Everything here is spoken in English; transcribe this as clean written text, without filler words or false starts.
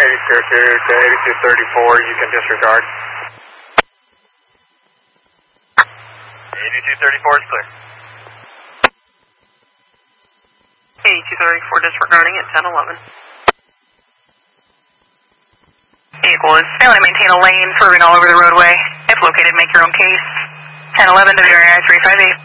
8202 to 8234, you can disregard. 8234 is clear. 8234 disregarding at 1011. Vehicle is failing to maintain a lane, swerving all over the roadway. If located, make your own case. 1011 WRI 358.